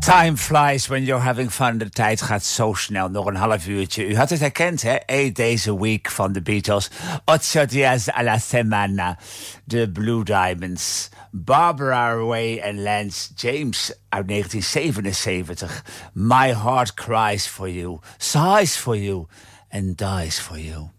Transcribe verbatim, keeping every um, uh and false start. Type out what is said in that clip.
Time flies when you're having fun. De tijd gaat zo snel. Nog een half uurtje. U had het herkend, hè? Eight Days a Week van de Beatles. Ocho días a la semana. De Blue Diamonds. Barbara Ray en Lance James uit negentien zevenenzeventig. My heart cries for you. Sighs for you. And dies for you.